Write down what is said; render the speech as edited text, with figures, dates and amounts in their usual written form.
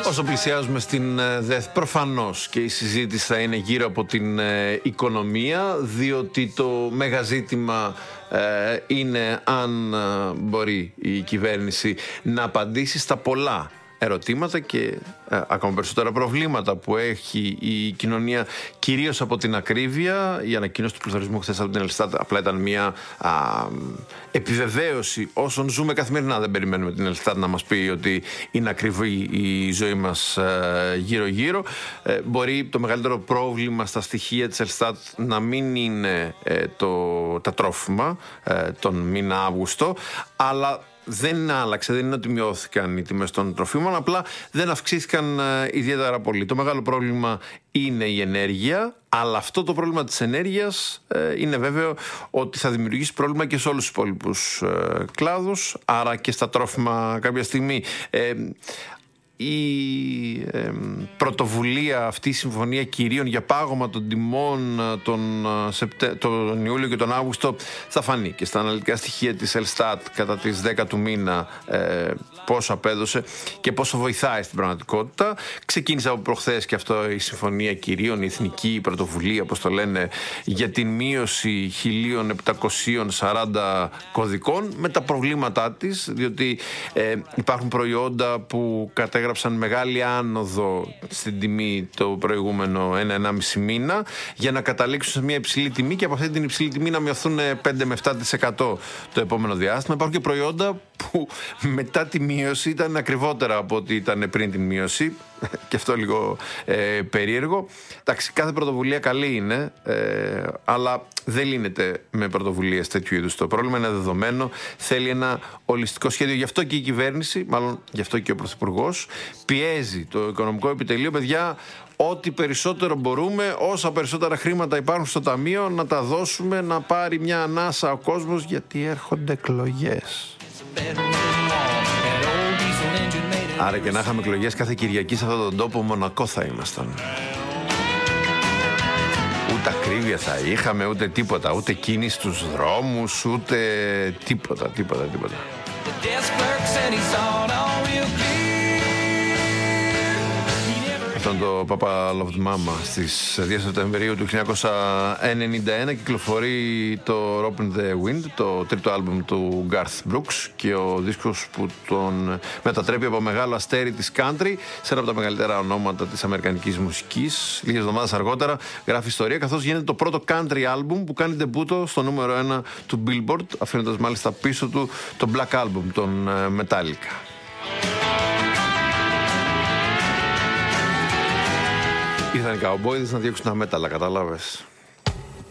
Όσο πλησιάζουμε στην ΔΕΘ, προφανώς και η συζήτηση θα είναι γύρω από την οικονομία, διότι το μέγα ζήτημα είναι αν μπορεί η κυβέρνηση να απαντήσει στα πολλά ερωτήματα και ακόμα περισσότερα προβλήματα που έχει η κοινωνία, κυρίως από την ακρίβεια. Η ανακοίνωση του πληθωρισμού χθες από την Ελστάτ απλά ήταν μια επιβεβαίωση όσων ζούμε καθημερινά. Δεν περιμένουμε την Ελστάτ να μας πει ότι είναι ακριβή η ζωή μας γύρω-γύρω. Μπορεί το μεγαλύτερο πρόβλημα στα στοιχεία της Ελστάτ να μην είναι τα τρόφιμα τον μήνα Αύγουστο, αλλά δεν άλλαξε, δεν είναι ότι μειώθηκαν οι τιμές των τροφίμων, απλά δεν αυξήθηκαν ιδιαίτερα πολύ. Το μεγάλο πρόβλημα είναι η ενέργεια, αλλά αυτό το πρόβλημα της ενέργειας είναι βέβαιο ότι θα δημιουργήσει πρόβλημα και σε όλους τους υπόλοιπους κλάδους, άρα και στα τρόφιμα κάποια στιγμή. Η πρωτοβουλία αυτή, η συμφωνία κυρίων για πάγωμα των τιμών τον Ιούλιο και τον Αύγουστο θα φανεί και στα αναλυτικά στοιχεία της Ελστάτ κατά τις 10 του μήνα πόσο απέδωσε και πόσο βοηθάει στην πραγματικότητα. Ξεκίνησε από προχθές και αυτό η συμφωνία κυρίων, η εθνική πρωτοβουλία, όπως το λένε, για την μείωση 1.740 κωδικών, με τα προβλήματά της, διότι υπάρχουν προϊόντα που κατέγραψαν μεγάλη άνοδο στην τιμή το προηγούμενο 1-1,5 μήνα για να καταλήξουν σε μια υψηλή τιμή και από αυτή την υψηλή τιμή να μειωθούν 5 με 7% το επόμενο διάστημα. Υπάρχουν και προϊόντα που μετά τη μείωση ήταν ακριβότερα από ό,τι ήταν πριν την μείωση και αυτό λίγο περίεργο. Εντάξει, κάθε πρωτοβουλία καλή είναι, αλλά δεν λύνεται με πρωτοβουλίες τέτοιου είδους. Το πρόβλημα είναι δεδομένο, θέλει ένα ολιστικό σχέδιο. Γι' αυτό και η κυβέρνηση, μάλλον γι' αυτό και ο Πρωθυπουργός, πιέζει το Οικονομικό Επιτελείο, παιδιά, ό,τι περισσότερο μπορούμε, όσα περισσότερα χρήματα υπάρχουν στο ταμείο, να τα δώσουμε, να πάρει μια ανάσα ο κόσμος, γιατί έρχονται εκλογές. Άρα και να είχαμε εκλογές κάθε Κυριακή σε αυτόν τον τόπο, Μονακό θα ήμασταν. Ούτε ακρίβεια θα είχαμε, ούτε τίποτα, ούτε κίνηση στους δρόμους, ούτε τίποτα. Ήταν το Papa Loved Mama. Στις 2 Σεπτεμβρίου του 1991 κυκλοφορεί το Open the Wind, το τρίτο άλμπουμ του Garth Brooks, και ο δίσκος που τον μετατρέπει από μεγάλο αστέρι της country σε ένα από τα μεγαλύτερα ονόματα της αμερικανικής μουσικής. Λίγες εβδομάδες αργότερα γράφει ιστορία, καθώς γίνεται το πρώτο country άλμπουμ που κάνει ντεμπούτο στο νούμερο 1 του Billboard, αφήνοντας μάλιστα πίσω του το Black Album των Metallica. Ήρθαν οι καουμπόιδες να διώξουν τα μέταλλα, κατάλαβες.